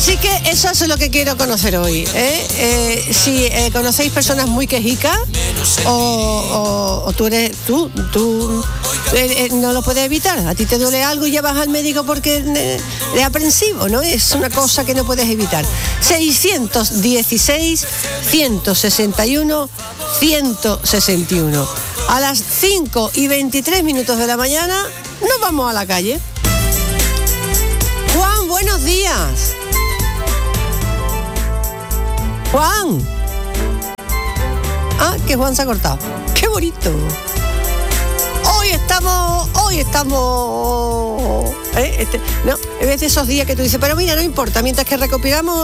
Así que eso es lo que quiero conocer hoy, ¿eh? Si conocéis personas muy quejicas o tú no lo puedes evitar. A ti te duele algo y ya vas al médico porque es aprensivo, ¿no? Es una cosa que no puedes evitar. 616 161 161. A las 5:23 de la mañana nos vamos a la calle. Juan, buenos días. Juan. Ah, que Juan se ha cortado. ¡Qué bonito! Hoy estamos. No, es de esos días que tú dices, pero mira, no importa, mientras que recuperamos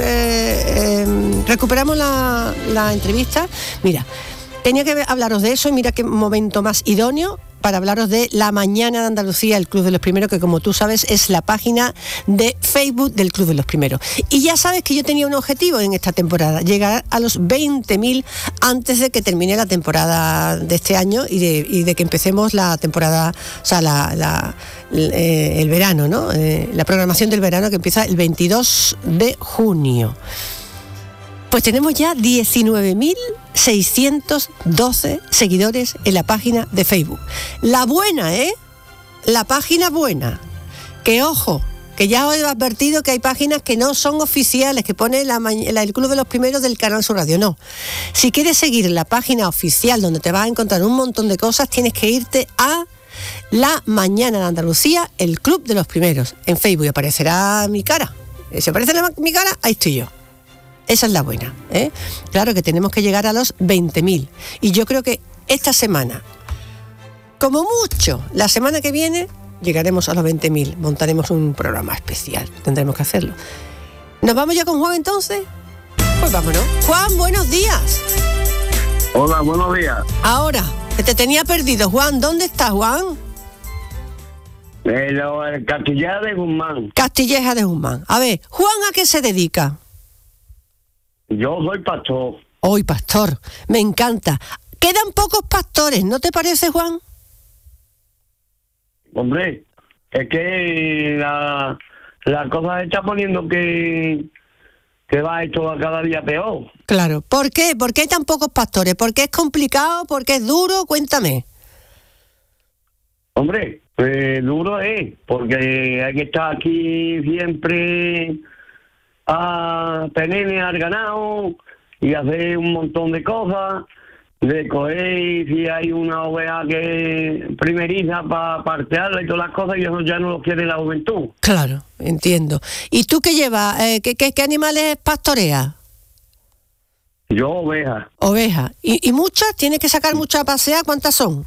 la entrevista. Mira, tenía que hablaros de eso y mira qué momento más idóneo para hablaros de La Mañana de Andalucía, el Club de los Primeros, que como tú sabes es la página de Facebook del Club de los Primeros. Y ya sabes que yo tenía un objetivo en esta temporada, llegar a los 20.000 antes de que termine la temporada de este año y de que empecemos la temporada, o sea, el verano, ¿no? La programación del verano que empieza el 22 de junio. Pues tenemos ya 19.612 seguidores en la página de Facebook. La buena, la página buena. Que ojo, que ya os he advertido que hay páginas que no son oficiales, que pone el Club de los Primeros del Canal Sur Radio. No. Si quieres seguir la página oficial donde te vas a encontrar un montón de cosas, tienes que irte a La Mañana de Andalucía, el Club de los Primeros. En Facebook aparecerá mi cara. Si aparece mi cara, ahí estoy yo. Esa es la buena, ¿eh? Claro que tenemos que llegar a los 20.000. Y yo creo que esta semana, como mucho, la semana que viene, llegaremos a los 20.000. Montaremos un programa especial. Tendremos que hacerlo. ¿Nos vamos ya con Juan entonces? Pues vámonos. Juan, buenos días. Hola, buenos días. Ahora, que te tenía perdido. Juan, ¿dónde estás, Juan? El Castilleja de Guzmán. Castilleja de Guzmán. A ver, ¿Juan a qué se dedica? Yo soy pastor. Hoy, pastor, me encanta. Quedan pocos pastores, ¿no te parece, Juan? Hombre, es que la cosa se está poniendo que va esto a cada día peor. Claro. ¿Por qué? ¿Por qué hay tan pocos pastores? ¿Por qué es complicado? ¿Por qué es duro? Cuéntame. Hombre, duro es, porque hay que estar aquí siempre a tener al ganado y hacer un montón de cosas, de coger si hay una oveja que primeriza para partearla y todas las cosas, y eso ya no lo quiere la juventud. Claro, entiendo. ¿Y tú qué llevas? ¿Qué animales pastoreas? Yo ovejas. Ovejas. ¿Y muchas? ¿Tienes que sacar muchas a pasear? ¿Cuántas son?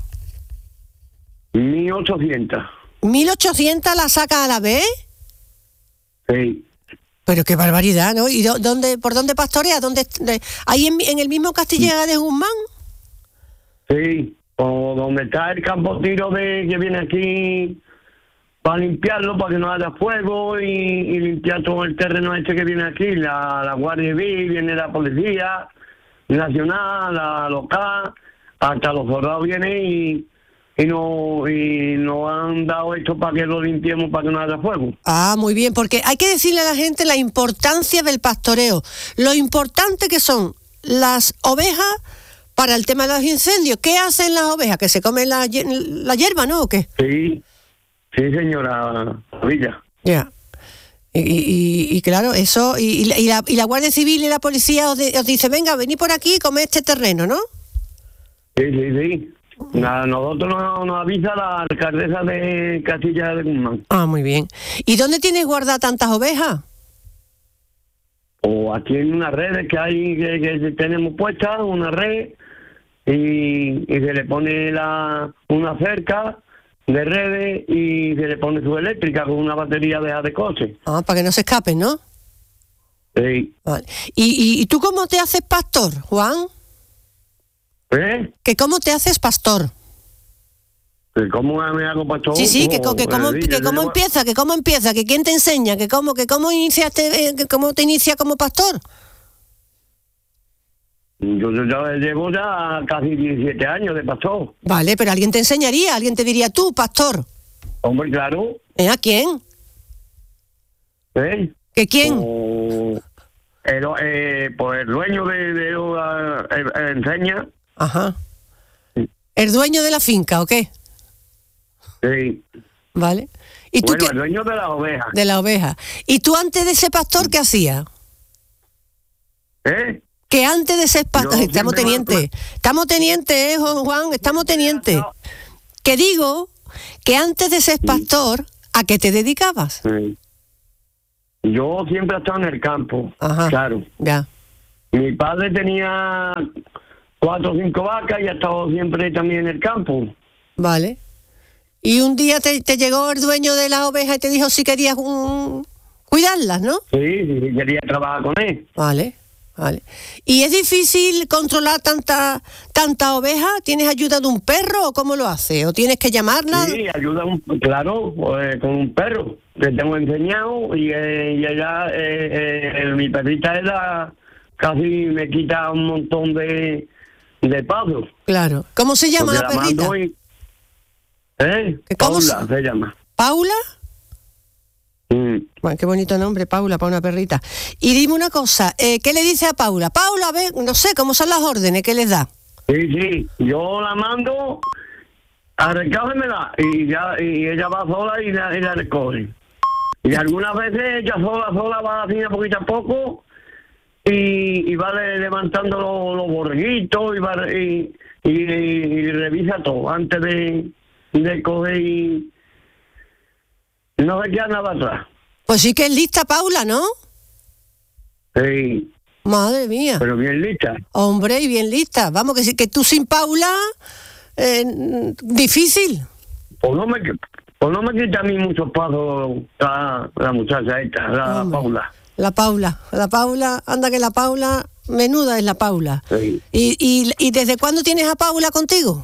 1.800. ¿1.800 las sacas a la vez? Sí. Pero qué barbaridad, ¿no? ¿Y por dónde pastoreas? ¿Ahí en el mismo Castilleja de Guzmán? Sí, o donde está el campo tiro que viene aquí para limpiarlo, para que no haya fuego y limpiar todo el terreno este que viene aquí. La Guardia Civil, viene la Policía Nacional, la local, hasta los soldados vienen y nos han dado esto para que lo limpiemos, para que no haya fuego. Ah, muy bien, porque hay que decirle a la gente la importancia del pastoreo, lo importante que son las ovejas para el tema de los incendios. ¿Qué hacen las ovejas? ¿Que se comen la hierba, no? ¿O qué? Sí, señora Villa. Ya. Y claro, eso, y la Guardia Civil y la Policía os dice, venga, venid por aquí y comed este terreno, ¿no? Sí. Nosotros nos avisa la alcaldesa de Castilla de Guzmán. Ah, muy bien. ¿Y dónde tienes guardadas tantas ovejas? O aquí en unas redes que hay que tenemos puestas, una red, y se le pone una cerca de redes y se le pone su eléctrica con una batería de coche. Ah, para que no se escapen, ¿no? Sí. Vale. ¿Y tú cómo te haces pastor, Juan? ¿Que cómo te haces pastor? ¿Cómo me hago pastor? Sí, que cómo empieza, que quién te enseña, que cómo iniciaste, que cómo te inicia como pastor. Yo ya llevo casi 17 años de pastor. Vale, pero alguien te enseñaría, alguien te diría tú, pastor. Hombre, claro. ¿A quién? ¿Que quién? Pues el dueño de enseña. Ajá. ¿El dueño de la finca o qué? Sí. Vale. ¿Y tú Bueno, qué? el dueño de la oveja. De la oveja. ¿Y tú antes de ser pastor qué hacías? ¿Eh? Que antes de ser pastor... Yo Estamos siempre teniente, Juan, estamos teniente. No. Que digo que antes de ser pastor, ¿a qué te dedicabas? Sí. Yo siempre he estado en el campo. Ajá. Claro. Ya. Mi padre tenía 4 o 5 vacas y ha estado siempre también en el campo. Vale. Y un día te llegó el dueño de las ovejas y te dijo si querías cuidarlas, ¿no? Sí, quería trabajar con él. Vale. ¿Y es difícil controlar tanta oveja? ¿Tienes ayuda de un perro o cómo lo haces? ¿O tienes que llamarla? Sí, ayuda, claro, con un perro. Le tengo enseñado y ella, mi perrita casi me quita un montón de pasos. Claro. ¿Cómo se llama Porque la perrita? mando ¿Cómo Paula se llama. ¿Paula? Mm. Bueno, qué bonito nombre, Paula, para una perrita. Y dime una cosa, ¿qué le dice a Paula? Paula, a ver, no sé, ¿cómo son las órdenes que les da? Sí, yo la mando a recógemela y ella va sola y la recoge. Y algunas veces ella sola va haciendo poquito a poco y va levantando los borreguitos y revisa todo antes de coger y no se queda nada atrás. Pues sí que es lista, Paula, ¿no? Sí, Madre mía. pero bien lista. Hombre, y bien lista. Vamos, que tú sin Paula, difícil. Pues no me quita a mí muchos pasos la muchacha esta, la Hombre. Paula. La Paula, anda que la Paula, menuda es la Paula. Sí. ¿Y desde cuándo tienes a Paula contigo?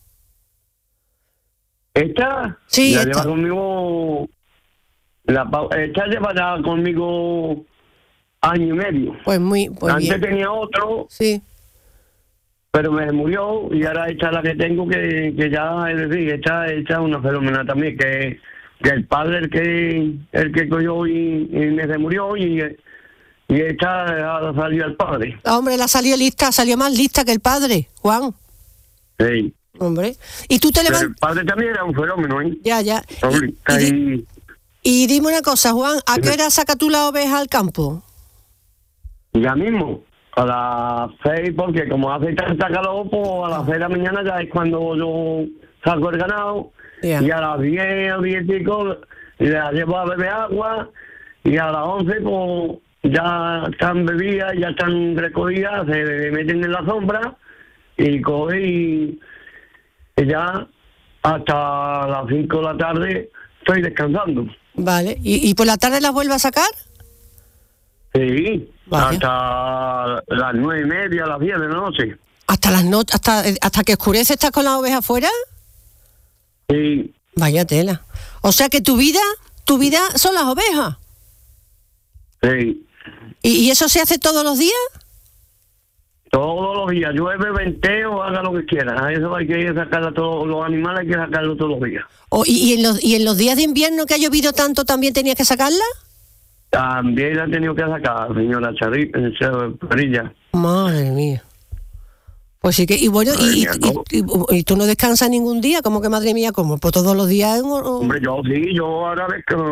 Esta Sí, la esta. lleva conmigo, esta lleva ya conmigo año y medio. Pues Antes bien. tenía otro, Sí. pero me murió y ahora esta es la que tengo que ya, es decir, esta es una fenómena también, que el padre el que cogió y me murió y esta ahora salió el padre. Hombre, salió más lista que el padre, Juan. Sí. Hombre. Y tú te Pero levantas... el padre también era un fenómeno, ¿eh? Ya. Hombre, Y dime una cosa, Juan, ¿a qué hora sacas tú la oveja al campo? ya mismo, a las 6, porque como hace tanta calor, pues a las 6 de la mañana ya es cuando yo saco el ganado. Ya. Y a las 10 o 10 y pico la llevo a beber agua. Y a las 11, pues ya están bebidas, ya están recogidas, se meten en la sombra y coge y ya hasta las 5 de la tarde estoy descansando. Vale. ¿Y por la tarde las vuelves a sacar? Sí, Vaya. hasta las 9:30, las 10 de la noche. ¿Hasta que oscurece estás con la oveja afuera? Sí, Vaya tela. O sea que tu vida son las ovejas. sí. ¿Y eso se hace todos los días? Todos los días, llueve, venteo, haga lo que quiera. A eso hay que sacar a todos los animales, hay que sacarlos todos los días. ¿Y en los días de invierno que ha llovido tanto también tenías que sacarla? También la he tenido que sacar, señora Charilla. Madre mía. Pues sí que, y bueno, Madre mía, ¿cómo? y tú no descansas ningún día, ¿cómo que madre mía? ¿Cómo? Pues todos los días... Hombre, yo ahora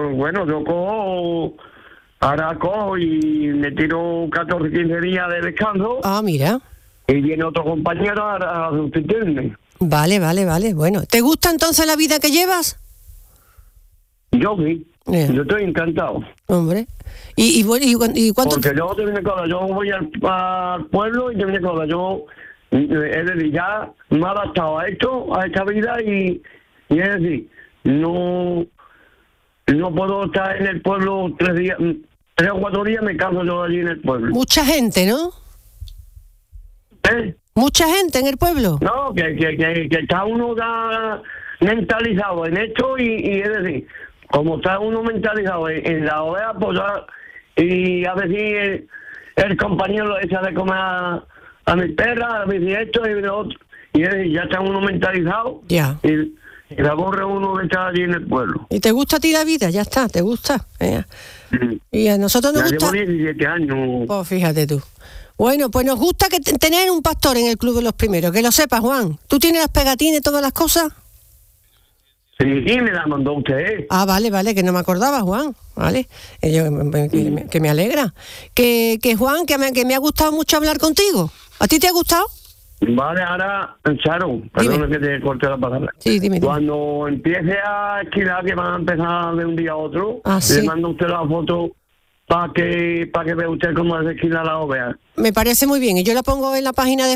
cojo y me tiro 14, 15 días de descanso Ah, mira. y viene otro compañero a sustituirme. Vale. Bueno, ¿te gusta entonces la vida que llevas? Yo sí, Bien. yo estoy encantado. Hombre. ¿Y cuánto? Porque yo voy al pueblo y te viene cosa, es decir, ya me he adaptado a esta vida y es decir, no puedo estar en el pueblo 3 o 4 días, me canso yo allí en el pueblo. Mucha gente, ¿no? ¿Eh? Mucha gente en el pueblo. No, que está uno ya mentalizado en esto y es decir, como está uno mentalizado en la oveja, pues ya, y a ver si el compañero le echa de comer a mi perra, a ver si esto y lo otro, y es decir, ya está uno mentalizado Ya. y Y la borra uno que está allí en el pueblo. ¿Y te gusta a ti la vida? Ya está, ¿te gusta? Y a nosotros nos Ya gusta... llevo 17 años. Pues fíjate tú. Bueno, pues nos gusta tener un pastor en el Club de los Primeros, que lo sepas, Juan. ¿Tú tienes las pegatines y todas las cosas? Sí, me la mandó usted. Ah, vale, que no me acordaba, Juan. Vale, que me alegra. Que Juan, que me ha gustado mucho hablar contigo. ¿A ti te ha gustado? Vale, ahora, Charo, perdona que te corte la palabra. Sí, dime. Cuando empiece a esquilar, que van a empezar de un día a otro, le mando a usted la foto para que vea usted cómo se esquila la ovea. Me parece muy bien. Y yo la pongo en la página de